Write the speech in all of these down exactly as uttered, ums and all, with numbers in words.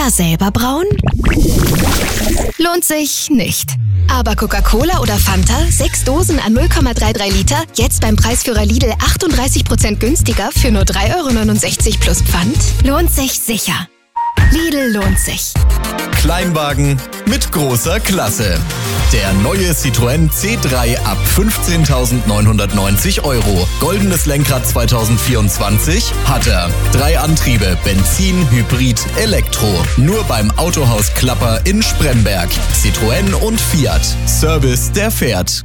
Oder selber brauen? Lohnt sich nicht. Aber Coca-Cola oder Fanta, sechs Dosen an null Komma dreiunddreißig Liter, jetzt beim Preisführer Lidl achtunddreißig Prozent günstiger für nur drei Euro neunundsechzig plus Pfand? Lohnt sich sicher. Lidl lohnt sich. Kleinwagen mit großer Klasse. Der neue Citroën C drei ab fünfzehntausendneunhundertneunzig Euro. Goldenes Lenkrad zwanzig vierundzwanzig hat er. Drei Antriebe, Benzin, Hybrid, Elektro. Nur beim Autohaus Klapper in Spremberg. Citroën und Fiat. Service, der fährt.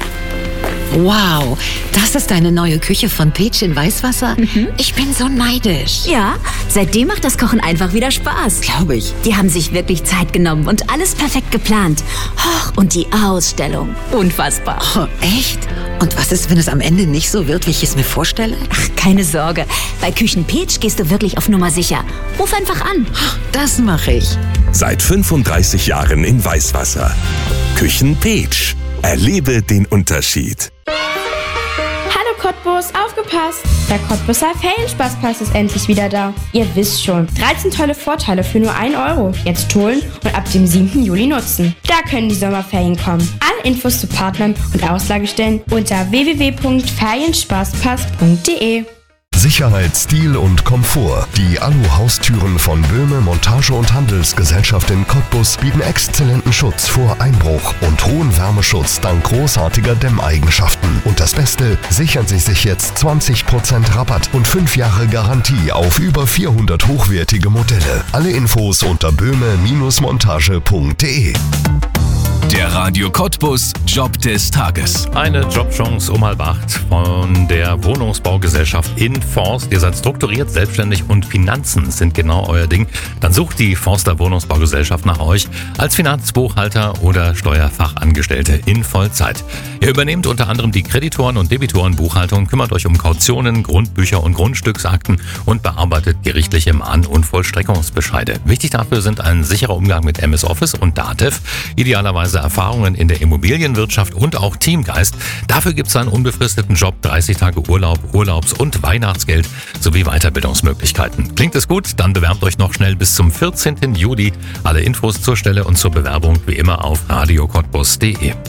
Wow, das ist deine neue Küche von Peach in Weißwasser? Mhm. Ich bin so neidisch. Ja, seitdem macht das Kochen einfach wieder Spaß. Glaube ich. Die haben sich wirklich Zeit genommen und alles perfekt geplant. Och, und die Ausstellung. Unfassbar. Oh, echt? Und was ist, wenn es am Ende nicht so wird, wie ich es mir vorstelle? Ach, keine Sorge. Bei Küchen Peach gehst du wirklich auf Nummer sicher. Ruf einfach an. Das mache ich. Seit fünfunddreißig Jahren in Weißwasser. Küchen Peach. Erlebe den Unterschied. Hallo Cottbus, aufgepasst! Der Cottbuser Ferienspaßpass ist endlich wieder da. Ihr wisst schon, dreizehn tolle Vorteile für nur ein Euro. Jetzt holen und ab dem siebten Juli nutzen. Da können die Sommerferien kommen. Alle Infos zu Partnern und Auslagestellen unter w w w punkt ferienspaßpass punkt d e. Sicherheit, Stil und Komfort. Die Alu-Haustüren von Böhme Montage- und Handelsgesellschaft in Cottbus bieten exzellenten Schutz vor Einbruch und hohen Wärmeschutz dank großartiger Dämmeigenschaften. Und das Beste, sichern Sie sich jetzt zwanzig Prozent Rabatt und fünf Jahre Garantie auf über vierhundert hochwertige Modelle. Alle Infos unter böhme Montage punkt d e. Der Radio Cottbus Job des Tages. Eine Jobchance um halb acht von der Wohnungsbaugesellschaft Inforst. Ihr seid strukturiert, selbstständig und Finanzen sind genau euer Ding. Dann sucht die Forster Wohnungsbaugesellschaft nach euch als Finanzbuchhalter oder Steuerfachangestellte in Vollzeit. Ihr übernehmt unter anderem die Kreditoren- und Debitorenbuchhaltung, kümmert euch um Kautionen, Grundbücher und Grundstücksakten und bearbeitet gerichtliche Mahn- und Vollstreckungsbescheide. Wichtig dafür sind ein sicherer Umgang mit M S Office und Datev, idealerweise Erfahrungen in der Immobilienwirtschaft und auch Teamgeist. Dafür gibt es einen unbefristeten Job, dreißig Tage Urlaub, Urlaubs- und Weihnachtsgeld sowie Weiterbildungsmöglichkeiten. Klingt es gut? Dann bewerbt euch noch schnell bis zum vierzehnten Juli. Alle Infos zur Stelle und zur Bewerbung wie immer auf radio cottbus punkt d e.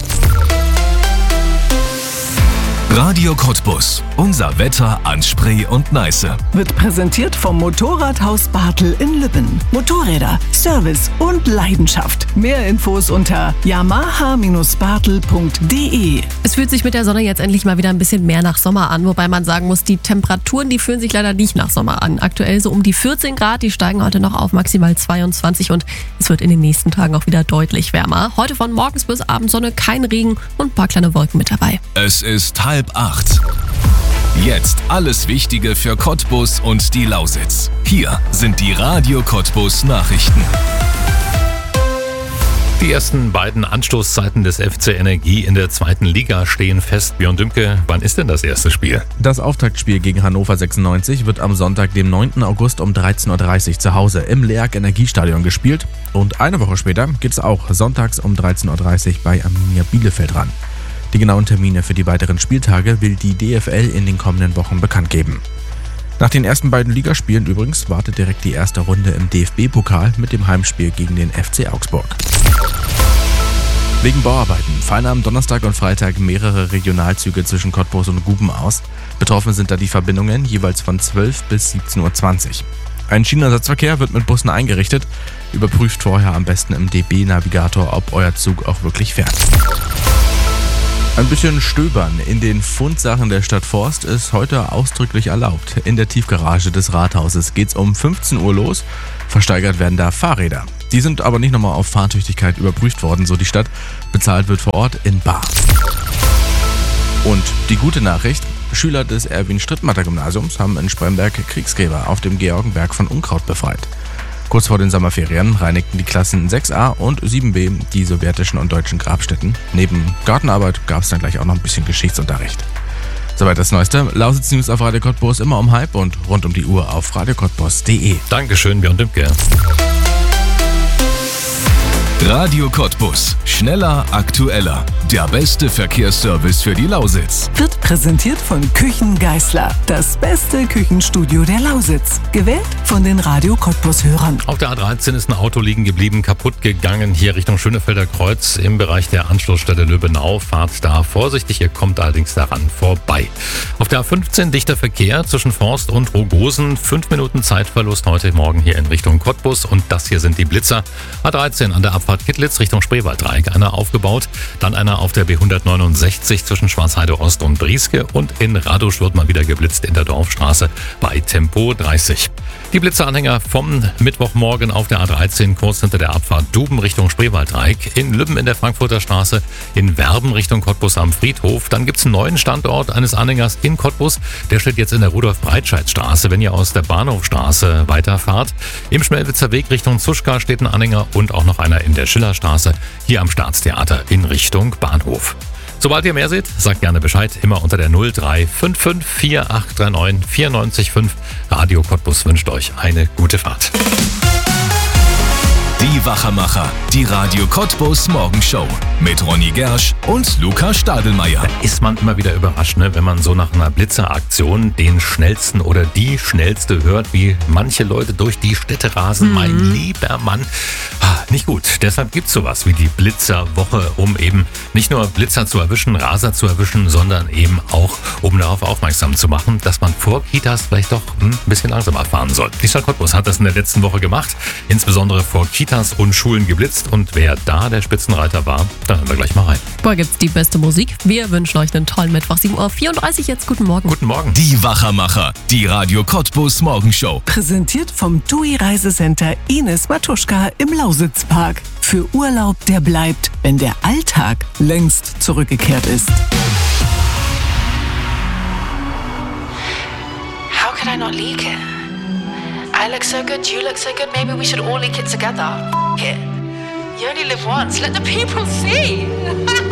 Radio Cottbus. Unser Wetter an Spree und Neiße. Wird präsentiert vom Motorradhaus Bartel in Lübben. Motorräder, Service und Leidenschaft. Mehr Infos unter yamaha Bindestrich bartel punkt d e. Es fühlt sich mit der Sonne jetzt endlich mal wieder ein bisschen mehr nach Sommer an, wobei man sagen muss, die Temperaturen, die fühlen sich leider nicht nach Sommer an. Aktuell so um die vierzehn Grad, die steigen heute noch auf maximal zweiundzwanzig und es wird in den nächsten Tagen auch wieder deutlich wärmer. Heute von morgens bis abends Sonne, kein Regen und ein paar kleine Wolken mit dabei. Es ist halb acht. Jetzt alles Wichtige für Cottbus und die Lausitz. Hier sind die Radio Cottbus Nachrichten. Die ersten beiden Anstoßzeiten des F C Energie in der zweiten Liga stehen fest. Björn Dümke, wann ist denn das erste Spiel? Das Auftaktspiel gegen Hannover sechsundneunzig wird am Sonntag, dem neunten August um dreizehn Uhr dreißig zu Hause im LEAG Energiestadion gespielt. Und eine Woche später geht es auch sonntags um dreizehn Uhr dreißig bei Arminia Bielefeld ran. Die genauen Termine für die weiteren Spieltage will die D F L in den kommenden Wochen bekannt geben. Nach den ersten beiden Ligaspielen übrigens wartet direkt die erste Runde im D F B-Pokal mit dem Heimspiel gegen den F C Augsburg. Wegen Bauarbeiten fallen am Donnerstag und Freitag mehrere Regionalzüge zwischen Cottbus und Guben aus. Betroffen sind da die Verbindungen jeweils von zwölf bis siebzehn Uhr zwanzig. Ein Schienenersatzverkehr wird mit Bussen eingerichtet. Überprüft vorher am besten im D B-Navigator, ob euer Zug auch wirklich fährt. Ein bisschen stöbern in den Fundsachen der Stadt Forst ist heute ausdrücklich erlaubt. In der Tiefgarage des Rathauses geht's um fünfzehn Uhr los. Versteigert werden da Fahrräder. Die sind aber nicht nochmal auf Fahrtüchtigkeit überprüft worden, so die Stadt. Bezahlt wird vor Ort in bar. Und die gute Nachricht: Schüler des Erwin-Strittmatter-Gymnasiums haben in Spremberg Kriegsgräber auf dem Georgenberg von Unkraut befreit. Kurz vor den Sommerferien reinigten die Klassen sechs a und sieben b die sowjetischen und deutschen Grabstätten. Neben Gartenarbeit gab es dann gleich auch noch ein bisschen Geschichtsunterricht. Soweit das Neueste. Lausitz News auf Radio Cottbus immer um halb und rund um die Uhr auf radio cottbus punkt d e. Dankeschön, Björn Dümke. Radio Cottbus. Schneller, aktueller. Der beste Verkehrsservice für die Lausitz. Wird präsentiert von Küchen Geisler. Das beste Küchenstudio der Lausitz. Gewählt von den Radio Cottbus-Hörern. Auf der A dreizehn ist ein Auto liegen geblieben, kaputt gegangen. Hier Richtung Schönefelder Kreuz im Bereich der Anschlussstelle Löbenau. Fahrt da vorsichtig, ihr kommt allerdings daran vorbei. Auf der A fünfzehn dichter Verkehr zwischen Forst und Rogosen. Fünf Minuten Zeitverlust heute Morgen hier in Richtung Cottbus. Und das hier sind die Blitzer. A dreizehn an der Abfahrt Kittlitz Richtung Spreewalddreieck. Einer aufgebaut, dann einer auf der B hundertneunundsechzig zwischen Schwarzheide Ost und Brieske. Und in Radosch wird mal wieder geblitzt in der Dorfstraße bei Tempo dreißig. Die Blitzeranhänger vom Mittwochmorgen auf der A dreizehn kurz hinter der Abfahrt Duben Richtung Spreewalddreieck, in Lübben in der Frankfurter Straße, in Werben Richtung Cottbus am Friedhof. Dann gibt es einen neuen Standort eines Anhängers in Cottbus. Der steht jetzt in der Rudolf-Breitscheid-Straße, wenn ihr aus der Bahnhofstraße weiterfahrt. Im Schmelwitzer Weg Richtung Zuschka steht ein Anhänger und auch noch einer in der Schillerstraße, hier am Staatstheater in Richtung Bahnhof. Sobald ihr mehr seht, sagt gerne Bescheid, immer unter der null drei fünf fünf vier acht drei neun vier neun fünf. Radio Cottbus wünscht euch eine gute Fahrt. Die Wachermacher, die Radio Cottbus Morgenshow mit Ronny Gersch und Luca Stadelmeier. Da ist man immer wieder überrascht, ne, wenn man so nach einer Blitzeraktion den schnellsten oder die schnellste hört, wie manche Leute durch die Städte rasen. Mhm. Mein lieber Mann, ah, nicht gut. Deshalb gibt es sowas wie die Blitzerwoche, um eben nicht nur Blitzer zu erwischen, Raser zu erwischen, sondern eben auch, um darauf aufmerksam zu machen, dass man vor Kitas vielleicht doch hm, ein bisschen langsamer fahren soll. Die Stadt Cottbus hat das in der letzten Woche gemacht, insbesondere vor Kitas und Schulen geblitzt, und wer da der Spitzenreiter war, da hören wir gleich mal rein. Boah, gibt's die beste Musik. Wir wünschen euch einen tollen Mittwoch, sieben Uhr vierunddreißig jetzt. Guten Morgen. Guten Morgen. Die Wachermacher, die Radio Cottbus Morgenshow. Präsentiert vom T U I Reisecenter Ines Matuschka im Lausitzpark. Für Urlaub, der bleibt, wenn der Alltag längst zurückgekehrt ist. How could I not leak it? I look so good, you look so good, maybe we should all leak it together. F it. You only live once, let the people see.